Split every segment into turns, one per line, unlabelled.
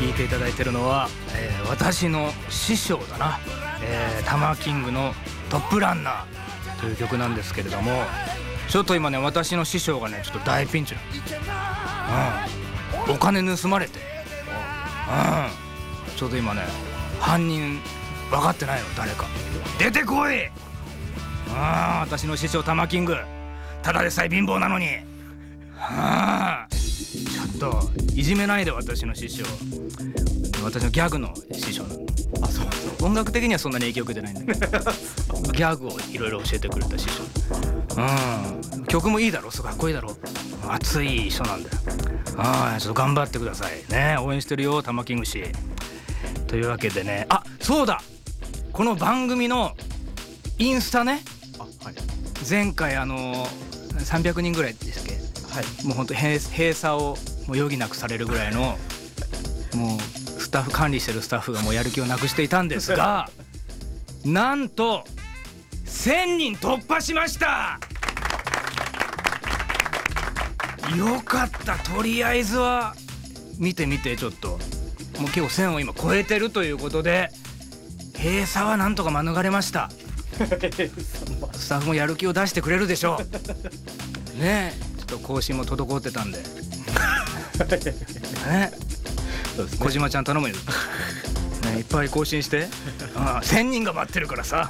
聞いていただいてるのは、私の師匠だな、タマキングのトップランナーという曲なんですけれども、ちょっと今ね私の師匠がねちょっと大ピンチなの、お金盗まれて、ちょっと今ね犯人分かってないの、誰か出てこい。私の師匠タマキングただでさえ貧乏なのに、ちょっといじめないで。私の師匠、私のギャグの師匠なの。音楽的にはそんなに影響受けてないんだけどギャグをいろいろ教えてくれた師匠、曲もいいだろ、すごいかっこいいだろ、熱い人なんだよ。ちょっと頑張ってくださいね、応援してるよタマキング氏。というわけでね、そうだ、この番組のインスタね、前回300人ぐらいですっけ、もうほんと閉鎖をもう余儀なくされるぐらいのもうスタッフ、管理してるスタッフがもうやる気をなくしていたんですがなんと1000人突破しました。よかった、とりあえずは見てみて、ちょっともう結構1000を今超えてるということで閉鎖はなんとか免れましたスタッフもやる気を出してくれるでしょうね。ちょっと更新も滞ってたんでね、小島ちゃん頼むよ、いっぱい更新して1000人が待ってるからさ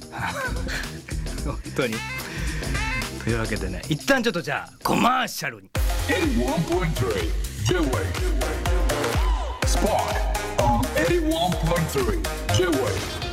本当に。というわけでね、一旦ちょっとじゃあコマーシャルに。
81.3 J-Wave Spark on 81.3 J-Wave